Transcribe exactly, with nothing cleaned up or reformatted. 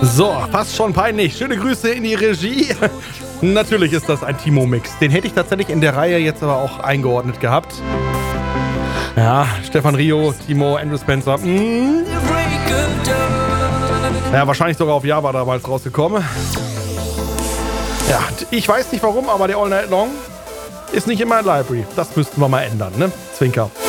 So, fast schon peinlich. Schöne Grüße in die Regie. Natürlich ist das ein Timo-Mix. Den hätte ich tatsächlich in der Reihe jetzt aber auch eingeordnet gehabt. Ja, Stefan Rio, Timo, Andrew Spencer. Mm. Ja, wahrscheinlich sogar auf Java damals rausgekommen. Ja, ich weiß nicht warum, aber der All Night Long ist nicht in meiner Library. Das müssten wir mal ändern, ne? Zwinker.